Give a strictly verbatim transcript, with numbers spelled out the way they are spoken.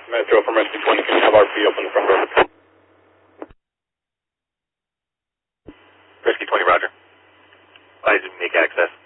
Metro from Rescue twenty, can you have R P open the front door? Rescue twenty, roger. I need to make access.